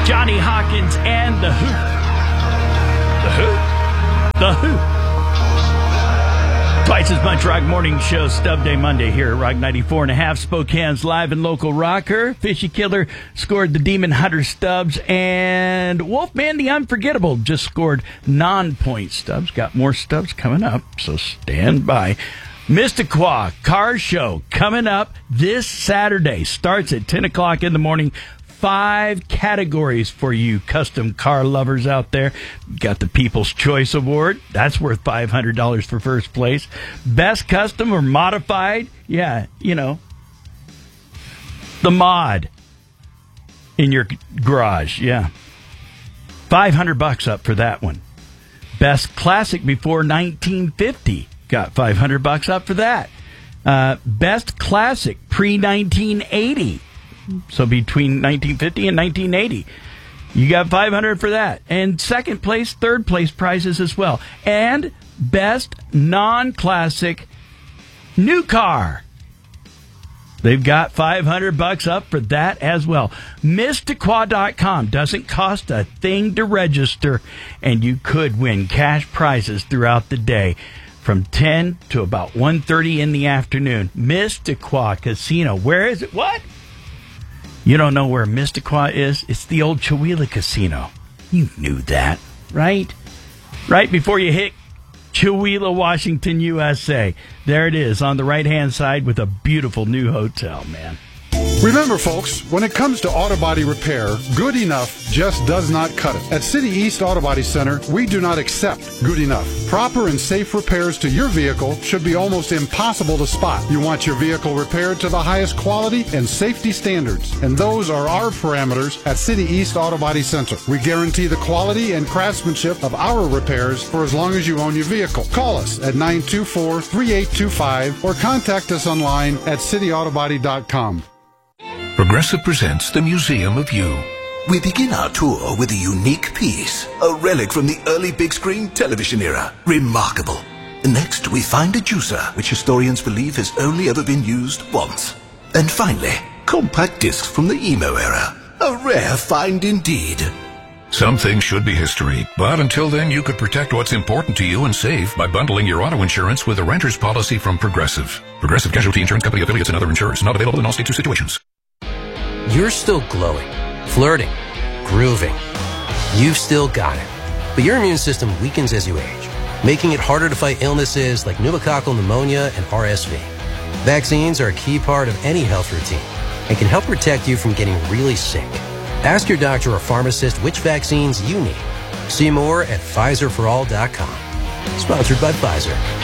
Johnny Hawkins and The Who. The Who. Twice as much Rock Morning Show, Stub Day Monday here at Rock 94.5, Spokane's live and local rocker. Fishy Killer scored the Demon Hunter stubs, and Wolfman the Unforgettable just scored non-point stubs. Got more stubs coming up, so stand by. Mystiqua Car Show coming up this Saturday. Starts at 10 o'clock in the morning. 5 categories for you custom car lovers out there. Got the People's Choice Award. That's worth $500 for first place. Best custom or modified. Yeah, you know, the mod in your garage. Yeah. $500 up for that one. Best classic before 1950. Got $500 up for that. Best classic pre-1980. So between 1950 and 1980. You got $500 for that. And second place, third place prizes as well. And best non-classic new car. They've got $500 up for that as well. Mystiqua.com doesn't cost a thing to register, and you could win cash prizes throughout the day from 10 to about 1:30 in the afternoon. Mystiqua Casino. Where is it? What? You don't know where Mystiqua is? It's the old Chewelah Casino. You knew that, right? Right before you hit Chewelah, Washington, USA. There it is on the right-hand side with a beautiful new hotel, man. Remember, folks, when it comes to auto body repair, good enough just does not cut it. At City East Auto Body Center, we do not accept good enough. Proper and safe repairs to your vehicle should be almost impossible to spot. You want your vehicle repaired to the highest quality and safety standards, and those are our parameters at City East Auto Body Center. We guarantee the quality and craftsmanship of our repairs for as long as you own your vehicle. Call us at 924-3825 or contact us online at cityautobody.com. Progressive presents the Museum of You. We begin our tour with a unique piece, a relic from the early big screen television era. Remarkable. Next, we find a juicer, which historians believe has only ever been used once. And finally, compact discs from the emo era. A rare find indeed. Some things should be history, but until then you could protect what's important to you and save by bundling your auto insurance with a renter's policy from Progressive. Progressive Casualty Insurance Company affiliates and other insurers. Not available in all states or situations. You're still glowing, flirting, grooving. You've still got it. But your immune system weakens as you age, making it harder to fight illnesses like pneumococcal pneumonia and RSV. Vaccines are a key part of any health routine and can help protect you from getting really sick. Ask your doctor or pharmacist which vaccines you need. See more at PfizerForAll.com. Sponsored by Pfizer.